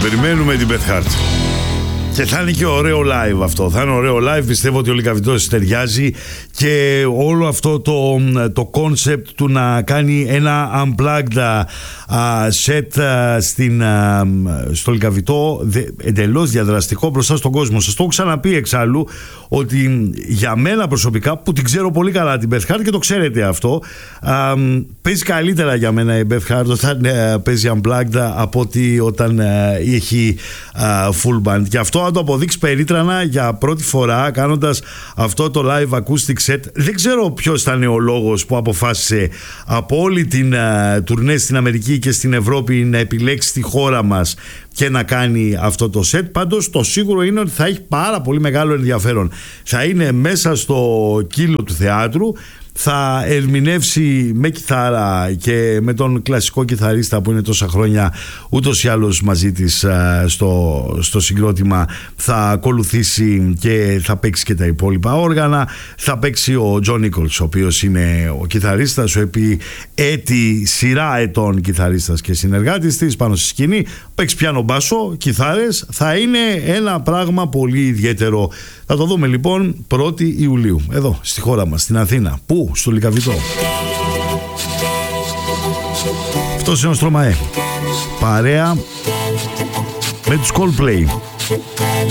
περιμένουμε την Beth Hart. Και θα είναι και ωραίο live αυτό. Θα είναι ωραίο live. Πιστεύω ότι ο Λυκαβητός ταιριάζει και όλο αυτό το concept του να κάνει ένα unplugged set στο Λυκαβητό εντελώς διαδραστικό μπροστά στον κόσμο. Σας το έχω ξαναπεί εξάλλου ότι για μένα προσωπικά, που την ξέρω πολύ καλά την Beth Hart και το ξέρετε αυτό, παίζει καλύτερα για μένα η Beth Hart όταν παίζει unplugged από ότι όταν έχει full band. Και αυτό να το αποδείξει περίτρανα για πρώτη φορά κάνοντας αυτό το live acoustic set. Δεν ξέρω ποιος ήταν ο λόγος που αποφάσισε από όλη την τουρνέ στην Αμερική και στην Ευρώπη να επιλέξει τη χώρα μας και να κάνει αυτό το set. Πάντως το σίγουρο είναι ότι θα έχει πάρα πολύ μεγάλο ενδιαφέρον. Θα είναι μέσα στο κύλο του θεάτρου, θα ερμηνεύσει με κιθάρα και με τον κλασικό κιθαρίστα που είναι τόσα χρόνια ούτως ή άλλως μαζί της στο συγκρότημα. Θα ακολουθήσει και θα παίξει και τα υπόλοιπα όργανα. Θα παίξει ο Τζον Νίκολς, ο οποίος είναι ο κιθαρίστας, ο επί σειρά ετών κιθαρίστας και συνεργάτης της πάνω στη σκηνή. Παίξει πιάνο, μπάσο, κιθάρες. Θα είναι ένα πράγμα πολύ ιδιαίτερο. Θα το δούμε λοιπόν 1η Ιουλίου εδώ στη χώρα μας, στην Αθήνα. Πού? Στο Λυκαβητό. Αυτός είναι ο Στρωμαέ, παρέα με τους Coldplay.